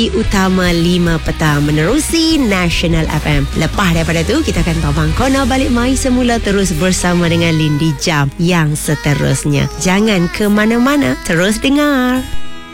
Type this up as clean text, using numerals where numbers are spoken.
Utama 5 petang menerusi National FM. Lepas daripada tu kita akan tabang kona balik mai semula terus bersama dengan Lin di jam yang seterusnya. Jangan ke mana-mana, terus dengar.